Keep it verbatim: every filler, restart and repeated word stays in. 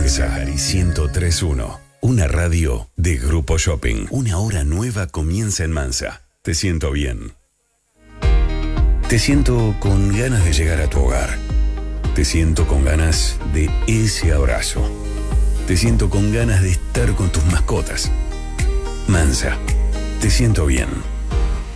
Mansa ciento tres punto uno. Una radio de Grupo Shopping. Una hora nueva comienza en Mansa. Te siento bien. Te siento con ganas de llegar a tu hogar. Te siento con ganas de ese abrazo. Te siento con ganas de estar con tus mascotas. Mansa, te siento bien.